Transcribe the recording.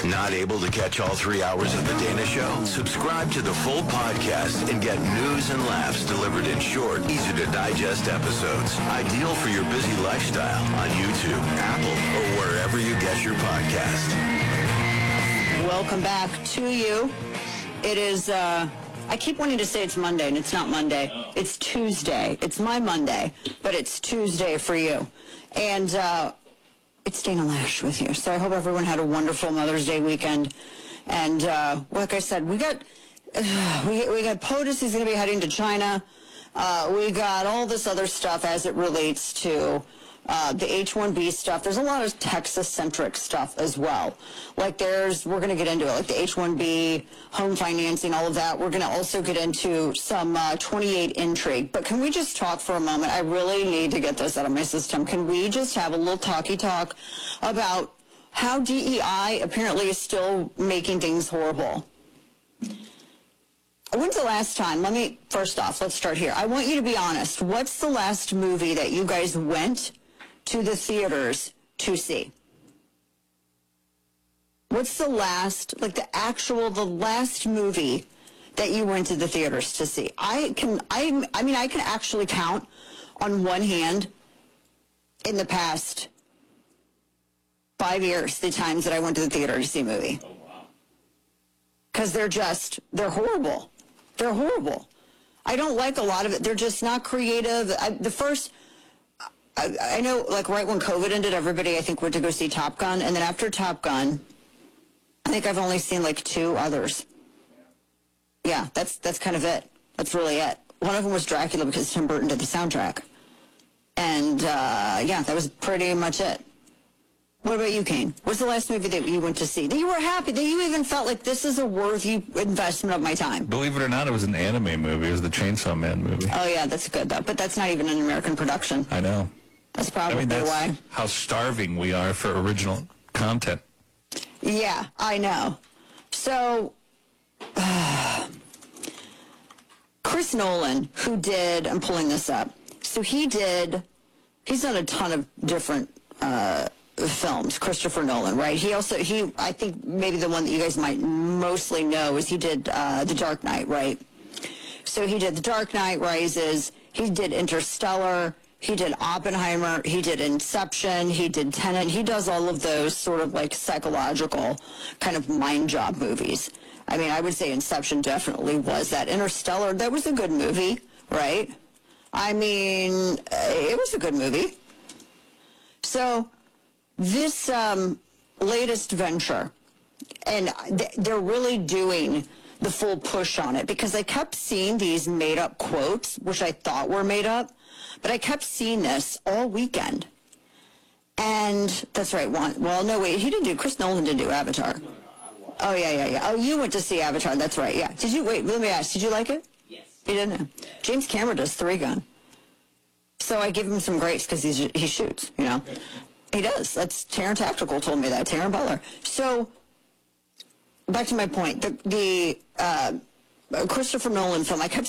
Not able to catch all 3 hours of The Dana Show? Subscribe to the full podcast and get news and laughs delivered in short, easy-to-digest episodes. Ideal for your busy lifestyle on YouTube, Apple, or wherever you get your podcast. Welcome back to you. It is, I keep wanting to say it's Monday, and it's not Monday. It's Tuesday. It's my Monday, but it's Tuesday for you. And it's Dana Loesch with you. So I hope everyone had a wonderful Mother's Day weekend. And like I said, we got POTUS is going to be heading to China. We got all this other stuff as it relates to the H-1B stuff. There's a lot of Texas-centric stuff as well. Like we're going to get into it, like the H-1B, home financing, all of that. We're going to also get into some 28 intrigue. But can we just talk for a moment? I really need to get this out of my system. Can we just have a little talk about how DEI apparently is still making things horrible? When's the last time? First off, let's start here. I want you to be honest. What's the last movie that you guys went to the theaters to see? What's the last, the last movie that you went to the theaters to see? I can actually count on one hand in the past 5 years the times that I went to the theater to see a movie. Oh, wow. Because they're horrible. They're horrible. I don't like a lot of it. They're just not creative. I know, right when COVID ended, everybody, I think, went to go see Top Gun. And then after Top Gun, I think I've only seen, 2 others. Yeah, that's kind of it. That's really it. One of them was Dracula because Tim Burton did the soundtrack. And, that was pretty much it. What about you, Kane? What's the last movie that you went to see? That you were happy, that you even felt like this is a worthy investment of my time? Believe it or not, it was an anime movie. It was the Chainsaw Man movie. Oh, yeah, that's good, though. But that's not even an American production. I know. That's probably why. How starving we are for original content. Yeah, I know. So, Chris Nolan, who did, I'm pulling this up. So he's done a ton of different films, Christopher Nolan, right? I think maybe the one that you guys might mostly know is he did The Dark Knight, right? So he did The Dark Knight Rises, he did Interstellar, he did Oppenheimer, he did Inception, he did Tenet. He does all of those sort of psychological kind of mind job movies. I mean, I would say Inception definitely was that. Interstellar, that was a good movie, right? I mean, it was a good movie. So this latest venture, and they're really doing the full push on it, because I kept seeing these made-up quotes, which I thought were made up, but I kept seeing this all weekend. And that's right, well, no, wait, Chris Nolan didn't do Avatar. Oh, yeah. Oh, you went to see Avatar, that's right, yeah. Let me ask, did you like it? Yes. You didn't? James Cameron does Three Gun. So I give him some grace because he shoots, He does. That's Taron Tactical told me that, Taron Butler. So, back to my point, the Christopher Nolan film, I kept